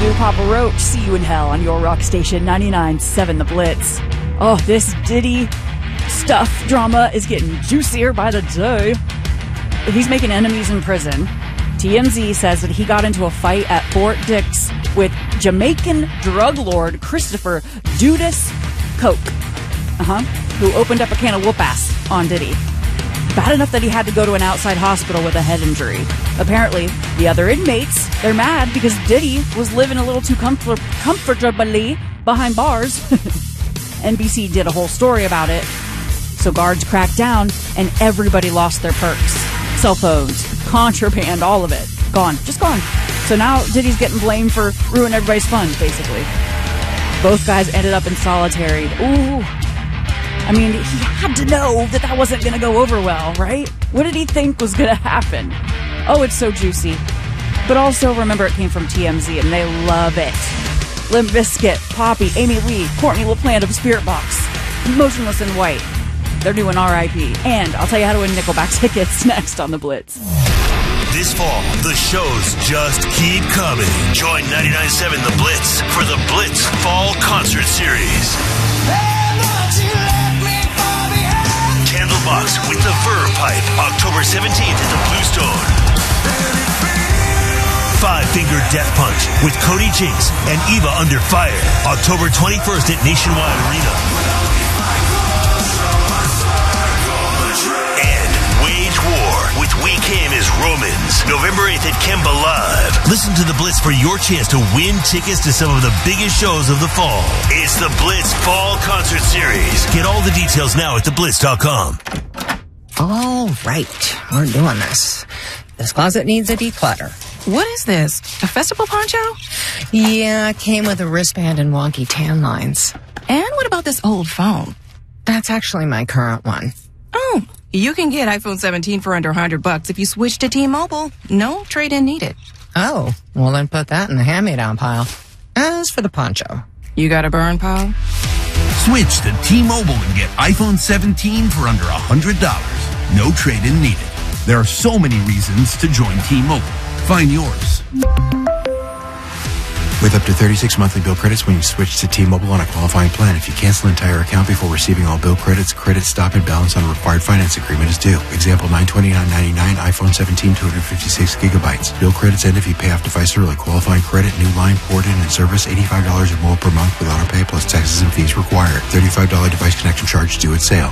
do, Papa Roach. See you in hell on your rock station 99.7 The Blitz. Oh, this Diddy stuff drama is getting juicier by the day. He's making enemies in prison. TMZ says that he got into a fight at Fort Dix with Jamaican drug lord Christopher Dudas Coke, who opened up a can of whoop-ass on Diddy. Bad enough that he had to go to an outside hospital with a head injury. Apparently, the other inmates, they're mad because Diddy was living a little too comfortably behind bars. NBC did a whole story about it. So guards cracked down, and everybody lost their perks. Cell phones, contraband, all of it. Gone. Just gone. So now Diddy's getting blamed for ruining everybody's fun, basically. Both guys ended up in solitary. Ooh. I mean, he had to know that that wasn't going to go over well, right? What did he think was going to happen? Oh, it's so juicy. But also, remember, it came from TMZ, and they love it. Limp Bizkit, Poppy, Amy Lee, Courtney LaPlante of Spirit Box, Motionless in White. They're doing R.I.P. And I'll tell you how to win Nickelback tickets next on The Blitz. This fall, the shows just keep coming. Join 99.7 The Blitz for the Blitz Fall Concert Series. Candlebox with the Verve Pipe, October 17th at the Bluestone. Five Finger Death Punch with Cody Jinks and Eva Under Fire, October 21st at Nationwide Arena. And Wage War with We Came as Romans, November 8th at Kemba Live. Listen to The Blitz for your chance to win tickets to some of the biggest shows of the fall. It's the Blitz Fall Concert Series. Get all the details now at theblitz.com. All right, we're doing this. This closet needs a declutter. What is this? A festival poncho? Yeah, it came with a wristband and wonky tan lines. And what about this old phone? That's actually my current one. Oh, you can get iPhone 17 for under $100 if you switch to T-Mobile. No trade-in needed. Oh, well then put that in the hand-me-down pile. As for the poncho. You got a burn, pal? Switch to T-Mobile and get iPhone 17 for under $100. No trade-in needed. There are so many reasons to join T-Mobile. Find yours. With up to 36 monthly bill credits when you switch to T-Mobile on a qualifying plan. If you cancel an entire account before receiving all bill credits, credit stop and balance on required finance agreement is due. Example, $929.99, iPhone 17, 256 gigabytes. Bill credits end if you pay off device early. Qualifying credit, new line, port in and service, $85 or more per month with auto pay plus taxes and fees required. $35 device connection charge due at sale.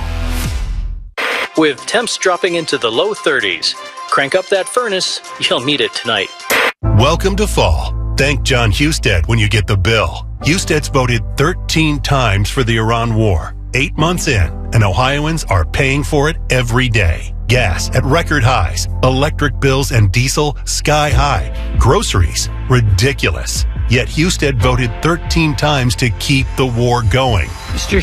With temps dropping into the low 30s, crank up that furnace. You'll need it tonight. Welcome to fall. Thank John Husted when you get the bill. Husted's voted 13 times for the Iran war. 8 months in, and Ohioans are paying for it every day. Gas at record highs. Electric bills and diesel sky high. Groceries, ridiculous. Yet Husted voted 13 times to keep the war going. Mr.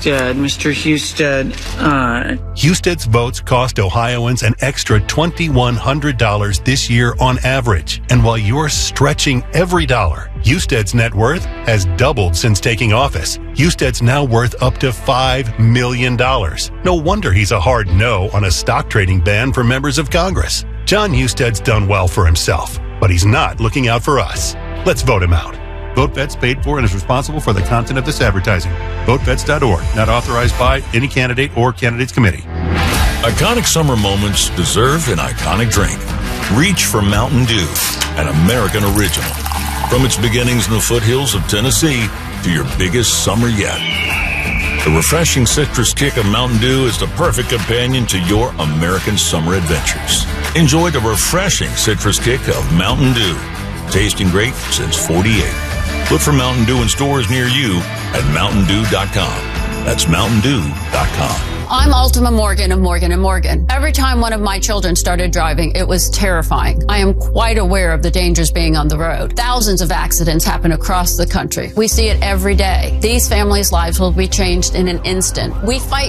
Husted. Husted's votes cost Ohioans an extra $2,100 this year on average. And while you're stretching every dollar, Husted's net worth has doubled since taking office. Husted's now worth up to $5 million. No wonder he's a hard no on a stock trading ban for members of Congress. John Husted's done well for himself, but he's not looking out for us. Let's vote him out. VoteVets paid for and is responsible for the content of this advertising. VoteVets.org, not authorized by any candidate or candidates committee. Iconic summer moments deserve an iconic drink. Reach for Mountain Dew, an American original. From its beginnings in the foothills of Tennessee to your biggest summer yet. The refreshing citrus kick of Mountain Dew is the perfect companion to your American summer adventures. Enjoy the refreshing citrus kick of Mountain Dew. Tasting great since 48. Look for Mountain Dew in stores near you at MountainDew.com. That's MountainDew.com. I'm Ultima Morgan of Morgan & Morgan. Every time one of my children started driving, it was terrifying. I am quite aware of the dangers being on the road. Thousands of accidents happen across the country. We see it every day. These families' lives will be changed in an instant. We fight